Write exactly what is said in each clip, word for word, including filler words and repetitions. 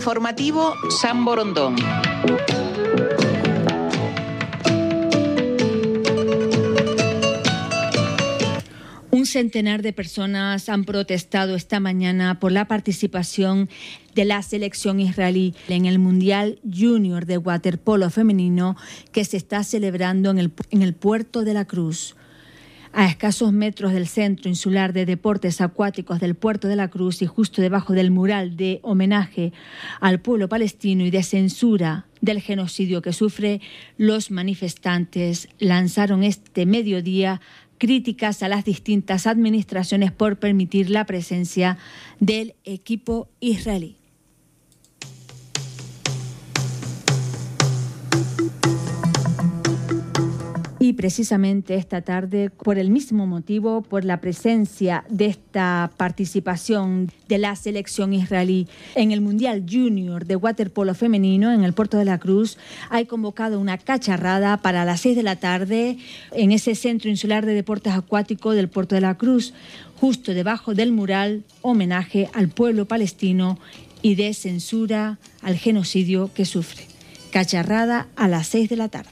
Informativo San Borondón. Un centenar de personas han protestado esta mañana por la participación de la selección israelí en el Mundial Junior de waterpolo femenino que se está celebrando en el, en el Puerto de la Cruz. A escasos metros del Centro Insular de Deportes Acuáticos del Puerto de la Cruz y justo debajo del mural de homenaje al pueblo palestino y de censura del genocidio que sufre, los manifestantes lanzaron este mediodía críticas a las distintas administraciones por permitir la presencia del equipo israelí. Y precisamente esta tarde, por el mismo motivo, por la presencia de esta participación de la selección israelí en el Mundial Junior de waterpolo femenino en el Puerto de la Cruz, hay convocado una cacharrada para las seis de la tarde en ese Centro Insular de Deportes Acuáticos del Puerto de la Cruz, justo debajo del mural homenaje al pueblo palestino y de censura al genocidio que sufre. Cacharrada a las seis de la tarde.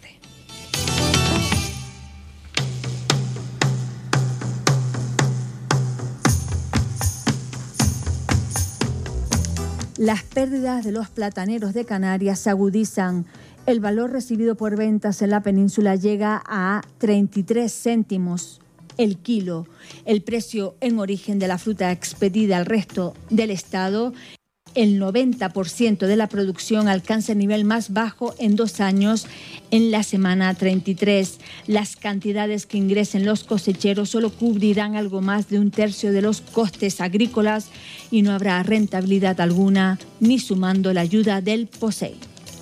Las pérdidas de los plataneros de Canarias se agudizan. El valor recibido por ventas en la península llega a treinta y tres céntimos el kilo. El precio en origen de la fruta expedida al resto del estado, el noventa por ciento de la producción alcanza el nivel más bajo en dos años en la semana treinta y tres. Las cantidades que ingresen los cosecheros solo cubrirán algo más de un tercio de los costes agrícolas y no habrá rentabilidad alguna, ni sumando la ayuda del POSEI.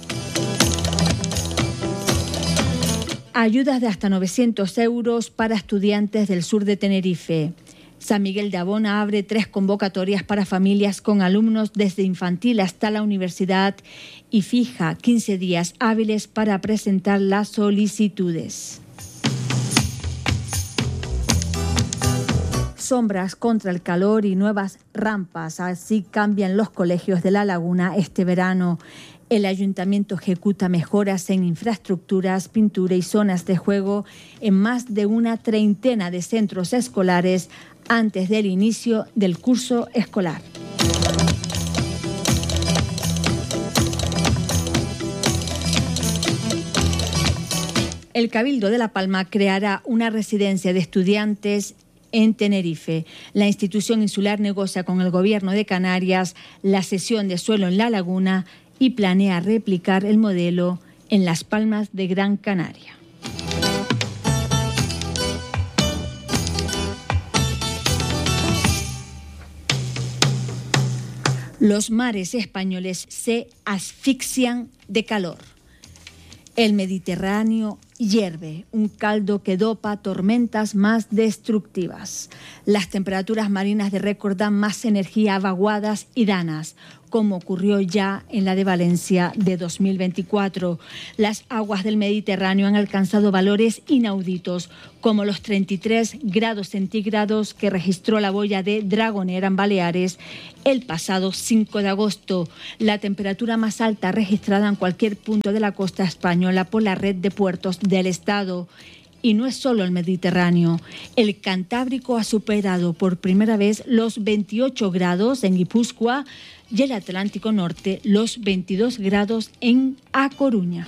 Ayudas de hasta novecientos euros para estudiantes del sur de Tenerife. San Miguel de Abona abre tres convocatorias para familias con alumnos desde infantil hasta la universidad y fija quince días hábiles para presentar las solicitudes. Sombras contra el calor y nuevas rampas, así cambian los colegios de La Laguna este verano. El ayuntamiento ejecuta mejoras en infraestructuras, pintura y zonas de juego en más de una treintena de centros escolares antes del inicio del curso escolar. El Cabildo de La Palma creará una residencia de estudiantes en Tenerife. La institución insular negocia con el Gobierno de Canarias la cesión de suelo en La Laguna y planea replicar el modelo en Las Palmas de Gran Canaria. Los mares españoles se asfixian de calor. El Mediterráneo hierve, un caldo que dopa tormentas más destructivas. Las temperaturas marinas de récord dan más energía a vaguadas y danas, como ocurrió ya en la de Valencia de dos mil veinticuatro. Las aguas del Mediterráneo han alcanzado valores inauditos, como los treinta y tres grados centígrados que registró la boya de Dragonera en Baleares el pasado cinco de agosto, la temperatura más alta registrada en cualquier punto de la costa española por la red de puertos del Estado. Y no es solo el Mediterráneo. El Cantábrico ha superado por primera vez los veintiocho grados en Guipúzcoa y el Atlántico Norte los veintidós grados en A Coruña.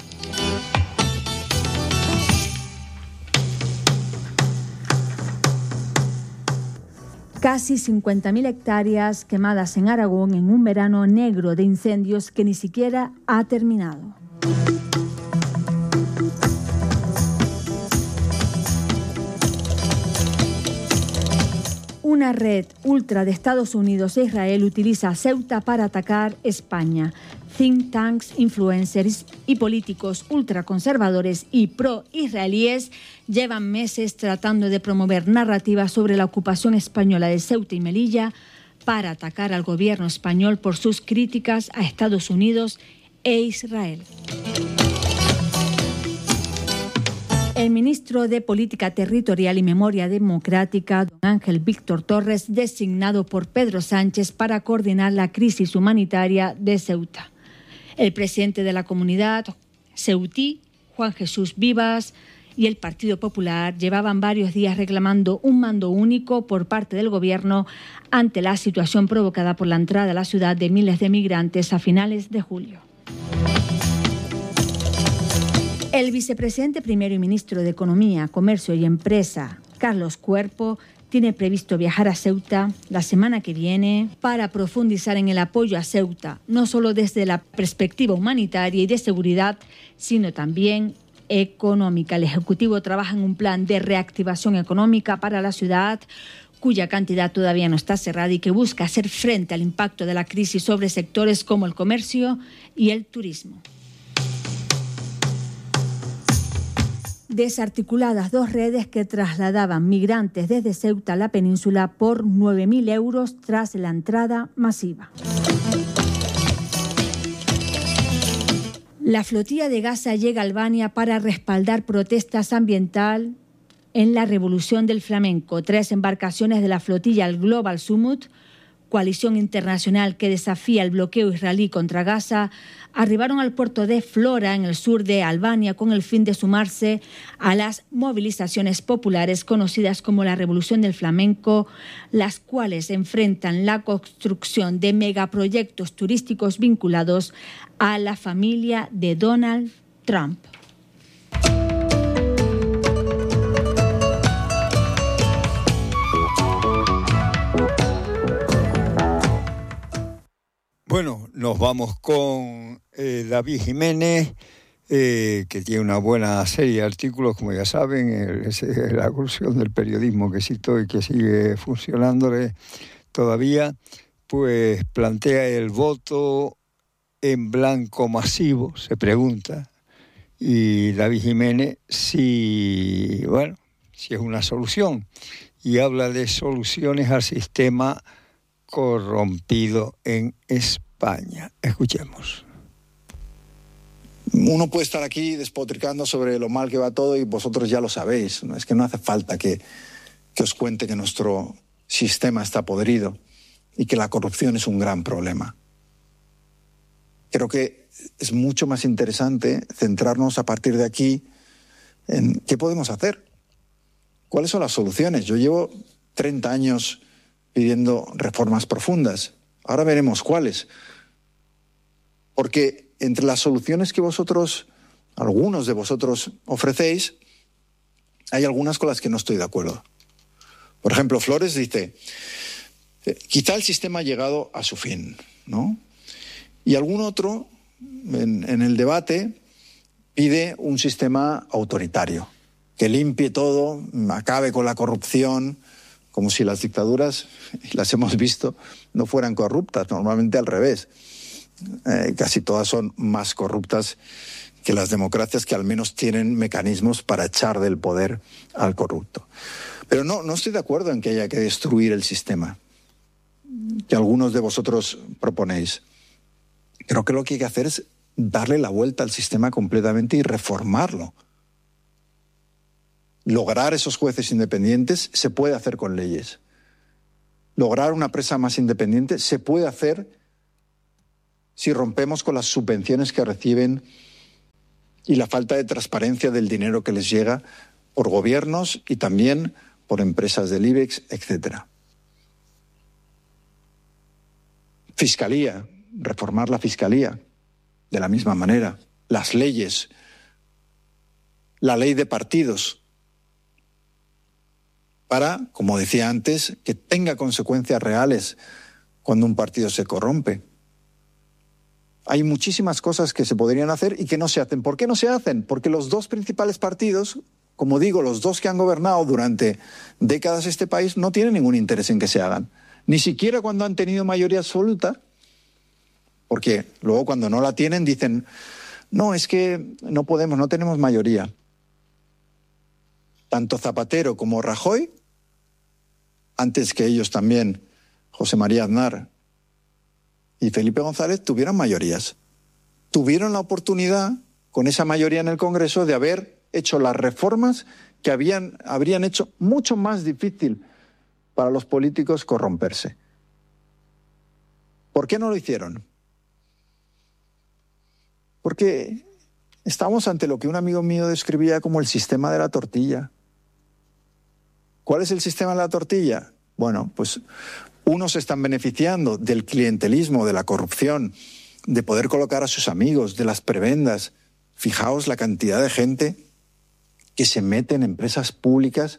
Casi cincuenta mil hectáreas quemadas en Aragón en un verano negro de incendios que ni siquiera ha terminado. Una red ultra de Estados Unidos e Israel utiliza Ceuta para atacar España. Think tanks, influencers y políticos ultraconservadores y pro-israelíes llevan meses tratando de promover narrativas sobre la ocupación española de Ceuta y Melilla para atacar al gobierno español por sus críticas a Estados Unidos e Israel. El ministro de Política Territorial y Memoria Democrática, don Ángel Víctor Torres, designado por Pedro Sánchez para coordinar la crisis humanitaria de Ceuta. El presidente de la comunidad ceutí, Juan Jesús Vivas, y el Partido Popular llevaban varios días reclamando un mando único por parte del gobierno ante la situación provocada por la entrada a la ciudad de miles de migrantes a finales de julio. El vicepresidente primero y ministro de Economía, Comercio y Empresa, Carlos Cuerpo, tiene previsto viajar a Ceuta la semana que viene para profundizar en el apoyo a Ceuta, no solo desde la perspectiva humanitaria y de seguridad, sino también económica. El Ejecutivo trabaja en un plan de reactivación económica para la ciudad, cuya cantidad todavía no está cerrada y que busca hacer frente al impacto de la crisis sobre sectores como el comercio y el turismo. Desarticuladas dos redes que trasladaban migrantes desde Ceuta a la península por nueve mil euros tras la entrada masiva. La flotilla de Gaza llega a Albania para respaldar protestas ambientales en la Revolución del Flamenco. Tres embarcaciones de la flotilla el Global Summit, coalición internacional que desafía el bloqueo israelí contra Gaza, arribaron al puerto de Flora, en el sur de Albania, con el fin de sumarse a las movilizaciones populares conocidas como la Revolución del Flamenco, las cuales enfrentan la construcción de megaproyectos turísticos vinculados a la familia de Donald Trump. Bueno, nos vamos con eh, David Jiménez, eh, que tiene una buena serie de artículos, como ya saben, el, es la evolución del periodismo que existe y que sigue funcionándole todavía, pues plantea el voto en blanco masivo, se pregunta, y David Jiménez si, bueno, si es una solución, y habla de soluciones al sistema corrompido en España. Escuchemos. Uno puede estar aquí despotricando sobre lo mal que va todo y vosotros ya lo sabéis. ¿No? Es que no hace falta que, que os cuente que nuestro sistema está podrido y que la corrupción es un gran problema. Creo que es mucho más interesante centrarnos a partir de aquí en qué podemos hacer. ¿Cuáles son las soluciones? Yo llevo treinta años pidiendo reformas profundas. Ahora veremos cuáles. Porque entre las soluciones que vosotros, algunos de vosotros ofrecéis, hay algunas con las que no estoy de acuerdo. Por ejemplo, Flores dice, quizá el sistema ha llegado a su fin, ¿no? Y algún otro, en, en el debate, pide un sistema autoritario, que limpie todo, acabe con la corrupción, como si las dictaduras, las hemos visto, no fueran corruptas, normalmente al revés. Eh, casi todas son más corruptas que las democracias, que al menos tienen mecanismos para echar del poder al corrupto. Pero no, no estoy de acuerdo en que haya que destruir el sistema que algunos de vosotros proponéis. Creo que lo que hay que hacer es darle la vuelta al sistema completamente y reformarlo. Lograr esos jueces independientes se puede hacer con leyes. Lograr una prensa más independiente se puede hacer si rompemos con las subvenciones que reciben y la falta de transparencia del dinero que les llega por gobiernos y también por empresas del IBEX, etcétera. Fiscalía, reformar la fiscalía de la misma manera. Las leyes, la ley de partidos, para, como decía antes, que tenga consecuencias reales cuando un partido se corrompe. Hay muchísimas cosas que se podrían hacer y que no se hacen. ¿Por qué no se hacen? Porque los dos principales partidos, como digo, los dos que han gobernado durante décadas este país, no tienen ningún interés en que se hagan. Ni siquiera cuando han tenido mayoría absoluta, porque luego cuando no la tienen dicen, no, es que no podemos, no tenemos mayoría. Tanto Zapatero como Rajoy, antes que ellos también, José María Aznar y Felipe González, tuvieron mayorías. Tuvieron la oportunidad, con esa mayoría en el Congreso, de haber hecho las reformas que habían, habrían hecho mucho más difícil para los políticos corromperse. ¿Por qué no lo hicieron? Porque estamos ante lo que un amigo mío describía como el sistema de la tortilla. ¿Cuál es el sistema de la tortilla? Bueno, pues unos se están beneficiando del clientelismo, de la corrupción, de poder colocar a sus amigos, de las prebendas. Fijaos la cantidad de gente que se mete en empresas públicas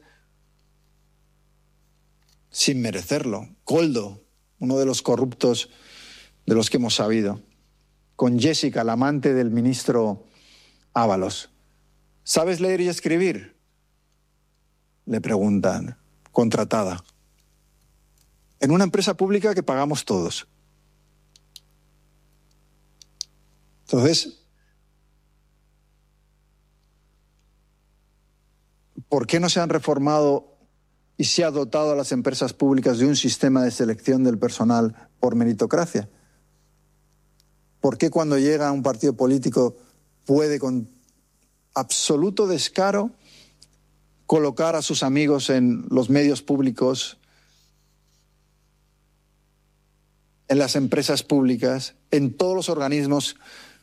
sin merecerlo. Koldo, uno de los corruptos de los que hemos sabido, con Jessica, la amante del ministro Ábalos. ¿Sabes leer y escribir?, le preguntan, contratada. En una empresa pública que pagamos todos. Entonces, ¿por qué no se han reformado y se ha dotado a las empresas públicas de un sistema de selección del personal por meritocracia? ¿Por qué cuando llega un partido político puede con absoluto descaro colocar a sus amigos en los medios públicos, en las empresas públicas, en todos los organismos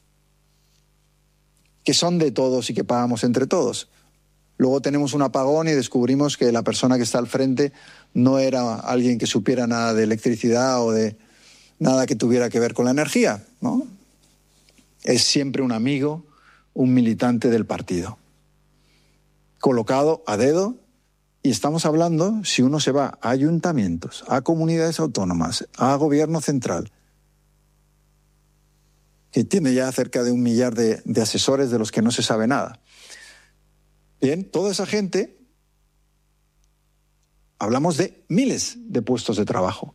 que son de todos y que pagamos entre todos? Luego tenemos un apagón y descubrimos que la persona que está al frente no era alguien que supiera nada de electricidad o de nada que tuviera que ver con la energía, ¿no? Es siempre un amigo, un militante del partido, colocado a dedo. Y estamos hablando, si uno se va a ayuntamientos, a comunidades autónomas, a gobierno central, que tiene ya cerca de un millar de, de asesores de los que no se sabe nada. Bien, toda esa gente, hablamos de miles de puestos de trabajo,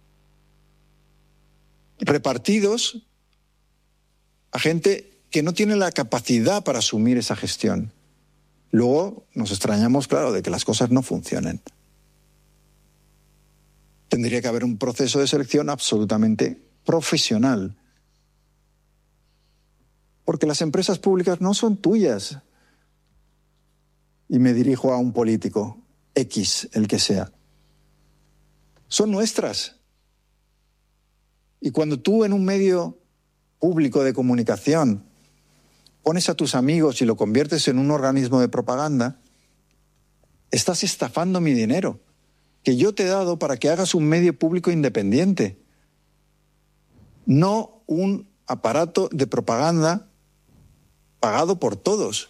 repartidos a gente que no tiene la capacidad para asumir esa gestión. Luego nos extrañamos, claro, de que las cosas no funcionen. Tendría que haber un proceso de selección absolutamente profesional. Porque las empresas públicas no son tuyas. Y me dirijo a un político, X, el que sea. Son nuestras. Y cuando tú en un medio público de comunicación pones a tus amigos y lo conviertes en un organismo de propaganda, estás estafando mi dinero, que yo te he dado para que hagas un medio público independiente, no un aparato de propaganda pagado por todos.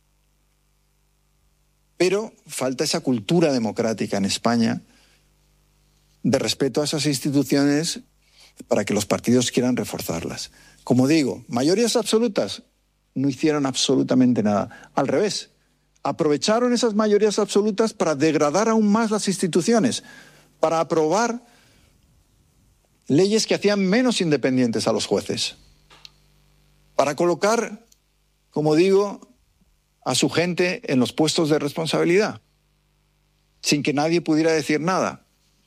Pero falta esa cultura democrática en España de respeto a esas instituciones para que los partidos quieran reforzarlas. Como digo, mayorías absolutas no hicieron absolutamente nada. Al revés, aprovecharon esas mayorías absolutas para degradar aún más las instituciones, para aprobar leyes que hacían menos independientes a los jueces, para colocar, como digo, a su gente en los puestos de responsabilidad, sin que nadie pudiera decir nada.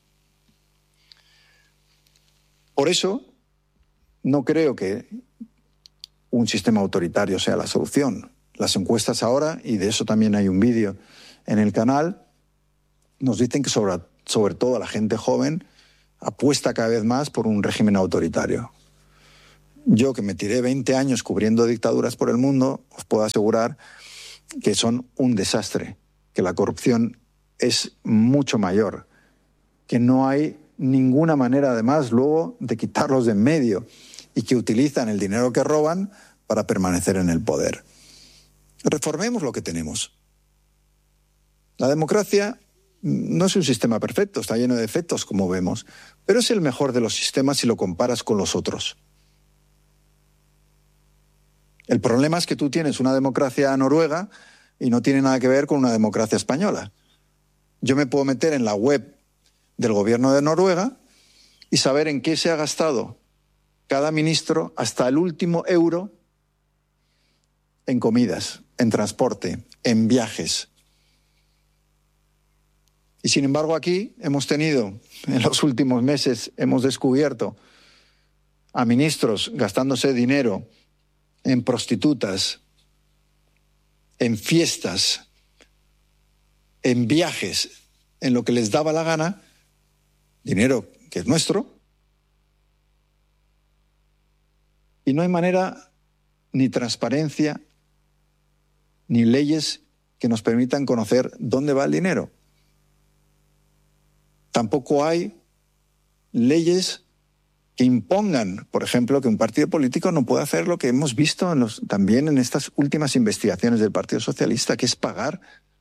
Por eso, no creo que un sistema autoritario sea la solución. Las encuestas ahora, y de eso también hay un vídeo en el canal, nos dicen que sobre, sobre todo la gente joven apuesta cada vez más por un régimen autoritario. Yo, que me tiré veinte años cubriendo dictaduras por el mundo, os puedo asegurar que son un desastre, que la corrupción es mucho mayor, que no hay ninguna manera, además, luego de quitarlos de en medio, y que utilizan el dinero que roban para permanecer en el poder. Reformemos lo que tenemos. La democracia no es un sistema perfecto, está lleno de defectos, como vemos, pero es el mejor de los sistemas si lo comparas con los otros. El problema es que tú tienes una democracia noruega y no tiene nada que ver con una democracia española. Yo me puedo meter en la web del gobierno de Noruega y saber en qué se ha gastado cada ministro hasta el último euro en comidas, en transporte, en viajes. Y sin embargo aquí hemos tenido, en los últimos meses, hemos descubierto a ministros gastándose dinero en prostitutas, en fiestas, en viajes, en lo que les daba la gana, dinero que es nuestro, y no hay manera ni transparencia, ni leyes que nos permitan conocer dónde va el dinero. Tampoco hay leyes que impongan, por ejemplo, que un partido político no pueda hacer lo que hemos visto en los, también en estas últimas investigaciones del Partido Socialista, que es pagar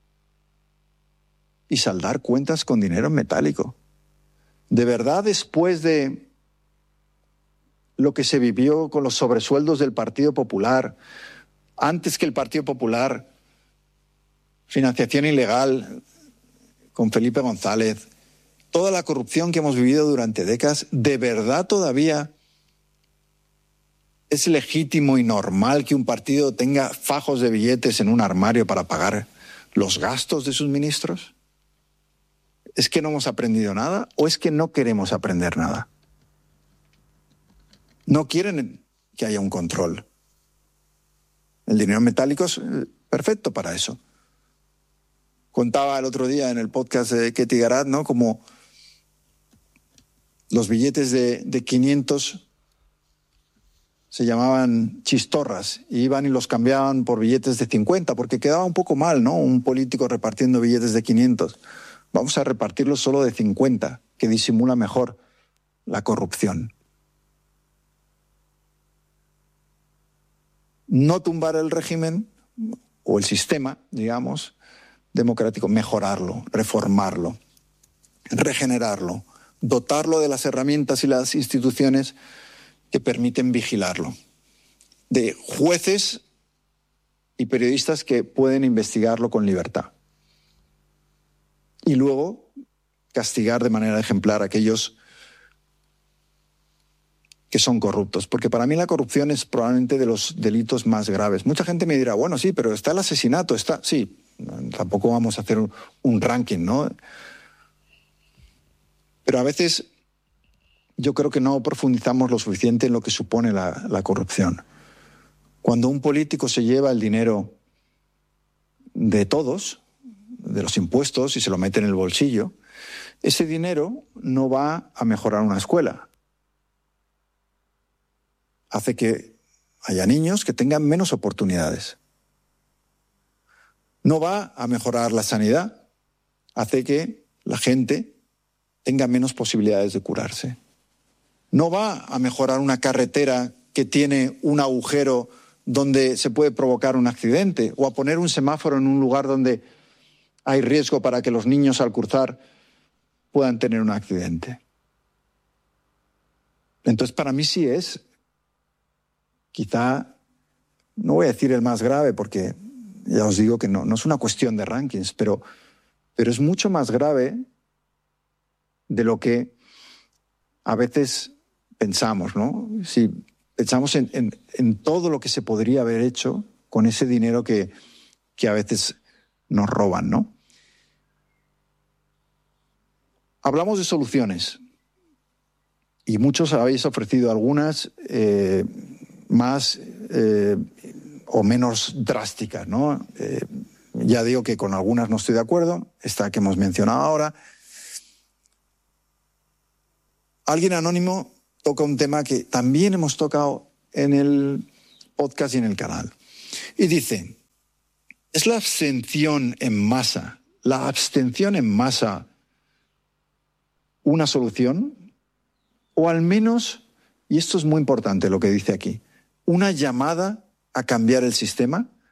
y saldar cuentas con dinero en metálico. De verdad, después de lo que se vivió con los sobresueldos del Partido Popular, antes que el Partido Popular, financiación ilegal con Felipe González, toda la corrupción que hemos vivido durante décadas, ¿de verdad todavía es legítimo y normal que un partido tenga fajos de billetes en un armario para pagar los gastos de sus ministros? ¿Es que no hemos aprendido nada o es que no queremos aprender nada? No quieren que haya un control. El dinero metálico es perfecto para eso. Contaba el otro día en el podcast de Ketty Garat, ¿no?, como los billetes de, de quinientos se llamaban chistorras y iban y los cambiaban por billetes de cincuenta porque quedaba un poco mal, ¿no?, un político repartiendo billetes de quinientos. Vamos a repartirlos solo de cincuenta, que disimula mejor la corrupción. No tumbar el régimen o el sistema, digamos, democrático, mejorarlo, reformarlo, regenerarlo, dotarlo de las herramientas y las instituciones que permiten vigilarlo, de jueces y periodistas que pueden investigarlo con libertad. Y luego castigar de manera ejemplar a aquellos que son corruptos. Porque para mí la corrupción es probablemente de los delitos más graves. Mucha gente me dirá, bueno, sí, pero está el asesinato, está... Sí, tampoco vamos a hacer un, un ranking, ¿no? Pero a veces yo creo que no profundizamos lo suficiente en lo que supone la, la corrupción. Cuando un político se lleva el dinero de todos, de los impuestos, y se lo mete en el bolsillo, ese dinero no va a mejorar una escuela. Hace que haya niños que tengan menos oportunidades. No va a mejorar la sanidad. Hace que la gente tenga menos posibilidades de curarse. No va a mejorar una carretera que tiene un agujero donde se puede provocar un accidente, o a poner un semáforo en un lugar donde hay riesgo para que los niños al cruzar puedan tener un accidente. Entonces, para mí sí es, quizá, no voy a decir el más grave porque ya os digo que no, no es una cuestión de rankings, pero, pero es mucho más grave de lo que a veces pensamos, ¿no? Si pensamos en, en, en todo lo que se podría haber hecho con ese dinero que, que a veces nos roban, ¿no? Hablamos de soluciones y muchos habéis ofrecido algunas eh, más eh, o menos drásticas, ¿no? Eh, ya digo que con algunas no estoy de acuerdo, esta que hemos mencionado ahora. Alguien anónimo toca un tema que también hemos tocado en el podcast y en el canal. Y dice, ¿es la abstención en masa, la abstención en masa una solución? O al menos, y esto es muy importante lo que dice aquí, una llamada a cambiar el sistema.